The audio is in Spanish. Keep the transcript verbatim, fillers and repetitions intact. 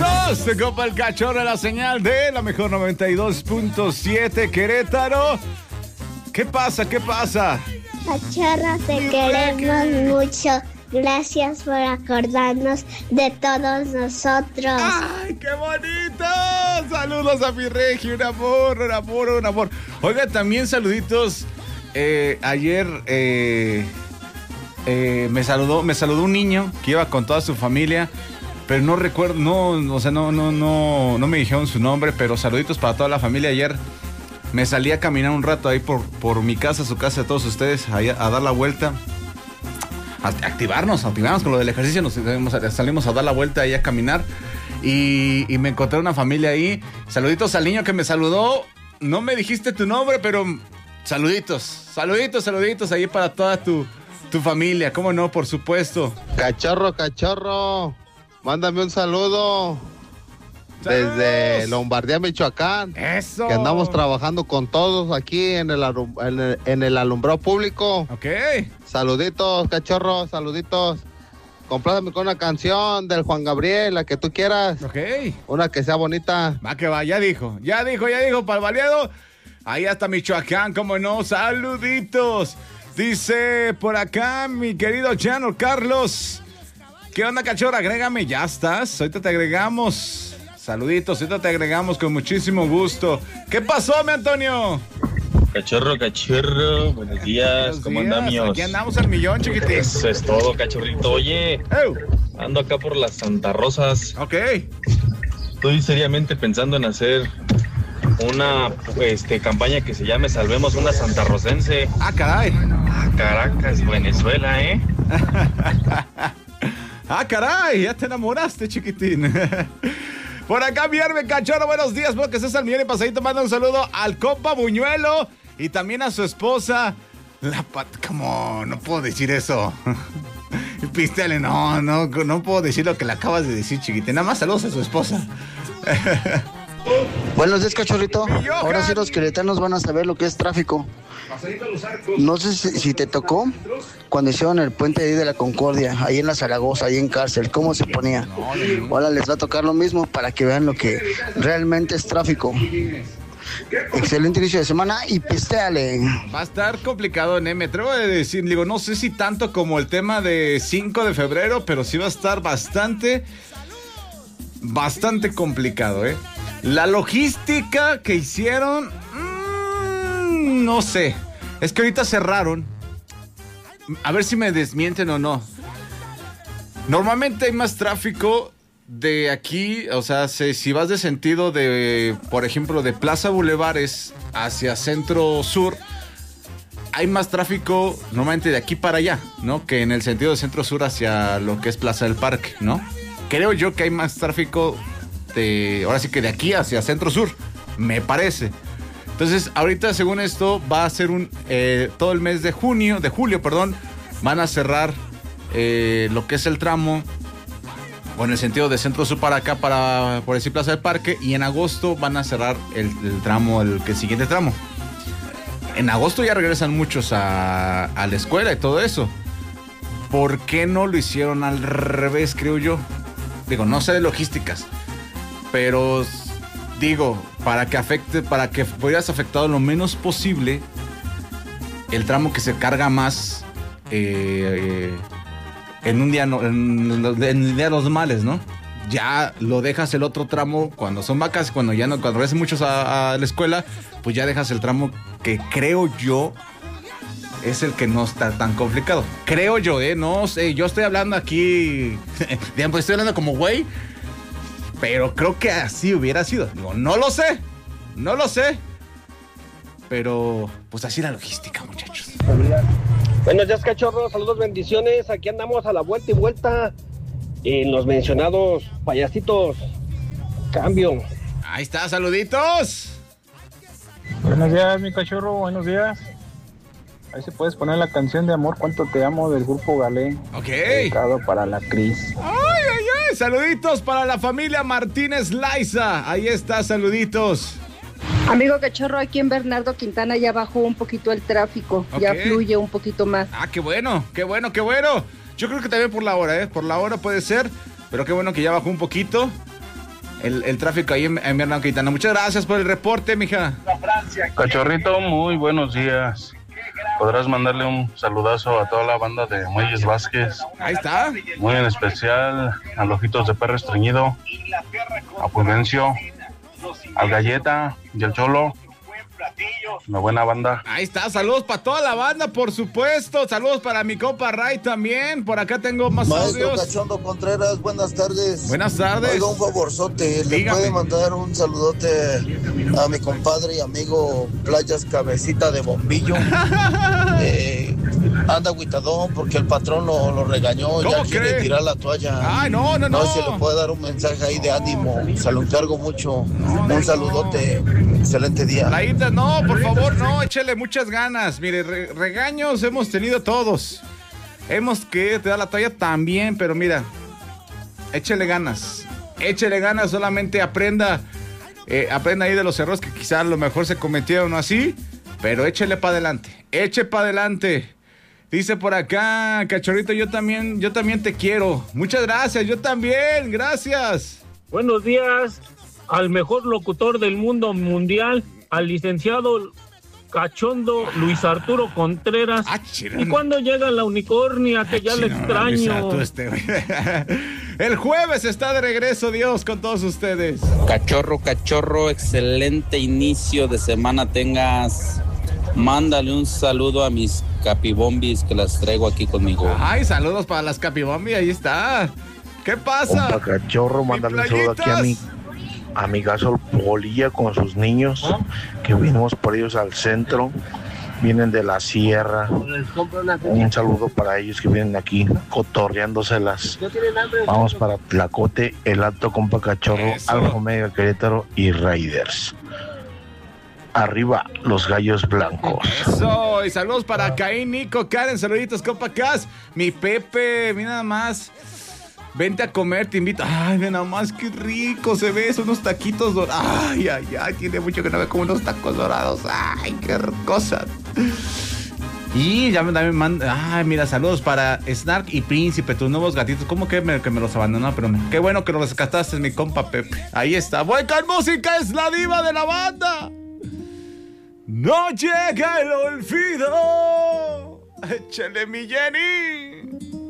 ¡Saluditos! De Copa el Cachorro, la señal de la mejor noventa y dos punto siete Querétaro. ¿Qué pasa? ¿Qué pasa? Cachorro, te queremos mucho. Gracias por acordarnos de todos nosotros. ¡Ay, qué bonito! Saludos a mi Regi, un amor, un amor, un amor. Oiga, también saluditos. Eh, ayer eh, eh, me saludó, me saludó un niño que iba con toda su familia. Pero no recuerdo, no, o sea, no, no, no, no me dijeron su nombre, pero saluditos para toda la familia. Ayer me salí a caminar un rato ahí por, por mi casa, su casa de todos ustedes, ahí a, a dar la vuelta, a activarnos, a activarnos con lo del ejercicio, nos salimos a, salimos a dar la vuelta ahí a caminar y, y me encontré una familia ahí. Saluditos al niño que me saludó, no me dijiste tu nombre, pero saluditos, saluditos, saluditos ahí para toda tu, tu familia, cómo no, por supuesto. Cachorro, cachorro. Mándame un saludo. ¡Saludos! Desde Lombardía, Michoacán. ¡Eso! Que andamos trabajando con todos aquí en el, alum- en el, en el alumbrado público. Ok. Saluditos, cachorro, saluditos. Complázame con una canción del Juan Gabriel, la que tú quieras. Ok. Una que sea bonita. Va que va, ya dijo, ya dijo, ya dijo, para el Baleado. Ahí hasta Michoacán, cómo no, saluditos. Dice por acá mi querido Chano Carlos. ¿Qué onda, cachorro? Agrégame, ya estás. Ahorita te agregamos. Saluditos, ahorita te agregamos con muchísimo gusto. ¿Qué pasó, mi Antonio? Cachorro, cachorro, buenos días, Buenos ¿cómo días. andamos? Aquí andamos al millón, chiquitín. Eso es todo, cachorrito. Oye, ¡Ew! ando acá por las Santa Rosas. Ok. Estoy seriamente pensando en hacer una este, campaña que se llame Salvemos una santarrocense. Ah, caray. Ah, Caracas, Venezuela, ¿eh? Ah, caray, ya te enamoraste, chiquitín. Por acá, Vierme Cachorro, buenos días, porque estás al millón y pasadito. Manda un saludo al compa Buñuelo y también a su esposa. La pat... ¿Cómo? No puedo decir eso. Pístale, no, no, no puedo decir lo que le acabas de decir, chiquitín. Nada más saludos a su esposa. Buenos días, cachorrito. Mi Johan. Ahora sí los queretanos van a saber lo que es tráfico. No sé si, si te tocó cuando hicieron el puente ahí de la Concordia, ahí en la Zaragoza, ahí en cárcel, cómo se ponía. Ahora les va a tocar lo mismo para que vean lo que realmente es tráfico. Excelente inicio de semana y pistéale. Va a estar complicado, ¿eh? Me atrevo a decir, digo, no sé si tanto como el tema de cinco de febrero, pero sí va a estar bastante, bastante complicado, ¿eh? La logística que hicieron, mmm, no sé. Es que ahorita cerraron. A ver si me desmienten o no. Normalmente hay más tráfico de aquí, o sea, si, si vas de sentido de, por ejemplo, de Plaza Bulevares hacia Centro Sur, hay más tráfico normalmente de aquí para allá, ¿no? Que en el sentido de Centro Sur hacia lo que es Plaza del Parque, ¿no? Creo yo que hay más tráfico de, ahora sí que de aquí hacia Centro Sur, me parece. Entonces, ahorita, según esto, va a ser un, eh, todo el mes de junio, de julio, perdón, van a cerrar eh, lo que es el tramo, o en el sentido de Centro Sur para acá, para, por decir, Plaza del Parque, y en agosto van a cerrar el, el tramo, el, el siguiente tramo. En agosto ya regresan muchos a, a la escuela y todo eso. ¿Por qué no lo hicieron al revés, creo yo? Digo, no sé de logísticas, pero digo, para que afecte, para que pudieras afectado lo menos posible el tramo que se carga más eh, eh, en un día no, en, en días normales, ¿no? Ya lo dejas el otro tramo cuando son vacas, cuando ya no, cuando regresen muchos a, a la escuela, pues ya dejas el tramo que creo yo es el que no está tan complicado. Creo yo, eh, no sé, yo estoy hablando aquí, pues estoy hablando como güey, pero creo que así hubiera sido. Digo, no lo sé, no lo sé, pero pues así la logística, muchachos. Buenos días, cachorros, saludos, bendiciones. Aquí andamos a la vuelta y vuelta en los mencionados payasitos. Cambio. Ahí está, saluditos. Buenos días, mi cachorro, buenos días. Ahí se puedes poner la canción de Amor, Cuánto Te Amo del grupo Galé. Ok. Dedicado para la Cris. Ay, ay, ay, saluditos para la familia Martínez Laiza. Ahí está, saluditos. Amigo cachorro, aquí en Bernardo Quintana ya bajó un poquito el tráfico, Ok. ya fluye un poquito más. Ah, qué bueno, qué bueno, qué bueno. Yo creo que también por la hora, ¿eh? Por la hora puede ser, pero qué bueno que ya bajó un poquito. el, el tráfico ahí en, en Bernardo Quintana. Muchas gracias por el reporte, mija. Cachorrito, muy buenos días. Podrás mandarle un saludazo a toda la banda de Muelles Vázquez. Ahí está. Muy en especial a los Ojitos de Perro Estreñido, a Prudencio, al Galleta y al Cholo. Una buena banda. Ahí está, saludos para toda la banda, por supuesto. Saludos para mi compa Ray también. Por acá tengo más Maestro audios. Cachondo Contreras, buenas tardes. Buenas tardes. Oiga, un favorzote, ¿le Dígame. puede mandar un saludote a mi compadre y amigo Playas Cabecita de Bombillo? eh, anda agüitadón porque el patrón lo, lo regañó, ya quiere cree? tirar la toalla. Ay, no, no, no. No, se le puede dar un mensaje ahí de ánimo, se lo encargo mucho. Un saludote, excelente día. Laíta, no, por favor, no, échale muchas ganas. Mire, re- regaños hemos tenido todos. Hemos que te da la toalla también, pero mira, échale ganas. Échale ganas, solamente aprenda, eh, aprenda ahí de los errores que quizás a lo mejor se cometieron así, pero échale para adelante, eche para adelante. Dice por acá, Cachorrito, yo también, yo también te quiero. Muchas gracias, yo también, gracias. Buenos días al mejor locutor del mundo mundial, al licenciado Cachondo Luis Arturo Contreras. Ah, ¿Y cuándo llega la unicornia que ya le extraño? Este, el jueves está de regreso, Dios, con todos ustedes. Cachorro, cachorro, excelente inicio de semana tengas. Mándale un saludo a mis capibombis que las traigo aquí conmigo. Ay, saludos para las capibombi, ahí está. ¿Qué pasa? Compa Cachorro, mándale un saludo aquí a mi amigazo Polilla con sus niños, que vinimos por ellos al centro, vienen de la sierra. Un saludo para ellos que vienen aquí cotorreándoselas. Vamos para Tlacote, El Alto, Compa Cachorro, Alfa Omega Querétaro y Raiders. Arriba los gallos blancos. Eso, y saludos para Caín, Nico, Karen, saluditos, compa Cas, mi Pepe, mira nada más. Vente a comer, te invito. Ay, mira nada más, qué rico se ve, son unos taquitos dorados. Ay, ay, ay, tiene mucho que no ve como unos tacos dorados. Ay, qué cosa. Y ya me, me manda. Ay, mira, saludos para Snark y Príncipe, tus nuevos gatitos. ¿Cómo que me, que me los abandonó? Pero me, qué bueno que los rescataste, mi compa Pepe. Ahí está. Voy con música, es la diva de la banda. No llega el olvido. Échale mi Jenny.